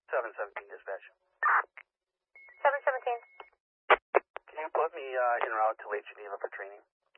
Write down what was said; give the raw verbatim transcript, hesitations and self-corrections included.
seven seventeen dispatch. seven seventeen. Can you put me uh, en route to Lake Geneva for training?